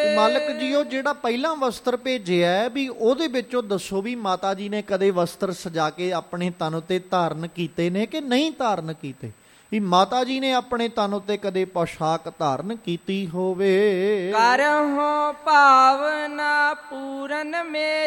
ਮਾਲਕ ਜੀਓ ਜਿਹੜਾ ਪਹਿਲਾਂ ਵਸਤਰ ਭੇਜਿਆ ਵੀ ਉਹਦੇ ਵਿੱਚੋਂ ਦੱਸੋ ਵੀ ਮਾਤਾ ਜੀ ਨੇ ਕਦੇ ਵਸਤਰ ਸਜਾ ਕੇ ਆਪਣੇ ਤਨ ਉੱਤੇ ਧਾਰਨ ਕੀਤੇ ਨੇ ਕਿ ਨਹੀਂ ਧਾਰਨ ਕੀਤੇ? ਵੀ ਮਾਤਾ ਜੀ ਨੇ ਆਪਣੇ ਤਨ ਉੱਤੇ ਕਦੇ ਪੋਸ਼ਾਕ ਧਾਰਨ ਕੀਤੀ ਹੋਵੇ? ਕਰਹੁ ਭਾਵਨਾ ਪੂਰਨ ਮੇ